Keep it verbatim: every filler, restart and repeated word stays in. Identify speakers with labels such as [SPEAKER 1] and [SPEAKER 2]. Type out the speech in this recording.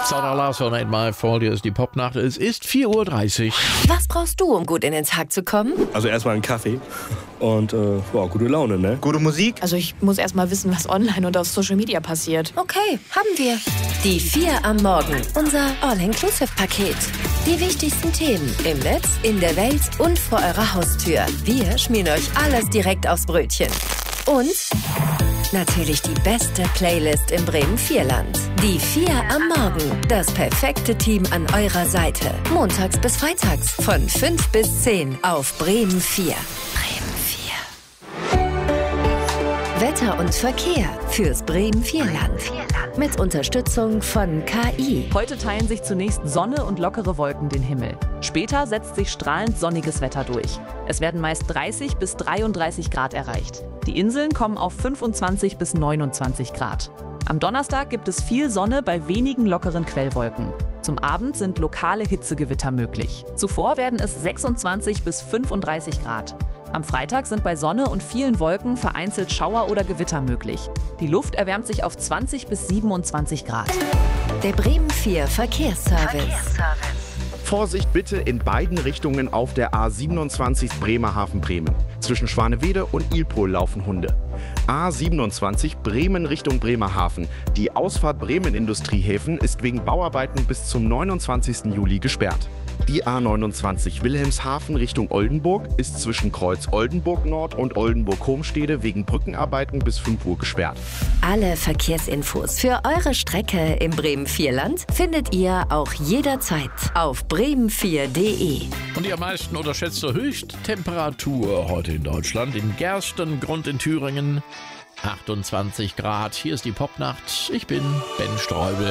[SPEAKER 1] Sarah Larsson, Ain't My Fault, hier ist die Popnacht. Es ist vier Uhr dreißig.
[SPEAKER 2] Was brauchst du, um gut in den Tag zu kommen?
[SPEAKER 3] Also erstmal einen Kaffee und äh, wow, gute Laune, ne?
[SPEAKER 4] Gute Musik?
[SPEAKER 5] Also ich muss erst mal wissen, was online und auf Social Media passiert.
[SPEAKER 2] Okay, haben wir. Die vier am Morgen, unser All-Inclusive-Paket. Die wichtigsten Themen im Netz, in der Welt und vor eurer Haustür. Wir schmieren euch alles direkt aufs Brötchen. Und natürlich die beste Playlist im Bremen-Vierland. Die vier am Morgen. Das perfekte Team an eurer Seite. Montags bis freitags von fünf bis zehn auf Bremen vier. Bremen vier. Wetter und Verkehr fürs Bremen-Vierland. Mit Unterstützung von K I.
[SPEAKER 6] Heute teilen sich zunächst Sonne und lockere Wolken den Himmel. Später setzt sich strahlend sonniges Wetter durch. Es werden meist dreißig bis dreiunddreißig Grad erreicht. Die Inseln kommen auf fünfundzwanzig bis neunundzwanzig Grad. Am Donnerstag gibt es viel Sonne bei wenigen lockeren Quellwolken. Zum Abend sind lokale Hitzegewitter möglich. Zuvor werden es sechsundzwanzig bis fünfunddreißig Grad. Am Freitag sind bei Sonne und vielen Wolken vereinzelt Schauer oder Gewitter möglich. Die Luft erwärmt sich auf zwanzig bis siebenundzwanzig Grad.
[SPEAKER 2] Der Bremen vier Verkehrsservice.
[SPEAKER 7] Vorsicht bitte in beiden Richtungen auf der A siebenundzwanzig Bremerhaven-Bremen. Zwischen Schwanewede und Ilpol laufen Hunde. A siebenundzwanzig Bremen Richtung Bremerhaven. Die Ausfahrt Bremen-Industriehäfen ist wegen Bauarbeiten bis zum neunundzwanzigsten Juli gesperrt. Die A neunundzwanzig Wilhelmshaven Richtung Oldenburg ist zwischen Kreuz Oldenburg Nord und Oldenburg-Homstede wegen Brückenarbeiten bis fünf Uhr gesperrt.
[SPEAKER 2] Alle Verkehrsinfos für eure Strecke im Bremen-Vierland findet ihr auch jederzeit auf bremen vier punkt de.
[SPEAKER 1] Und die am meisten unterschätzte Höchsttemperatur heute in Deutschland. In Gerstengrund in Thüringen achtundzwanzig Grad. Hier ist die Popnacht. Ich bin Ben Streubel.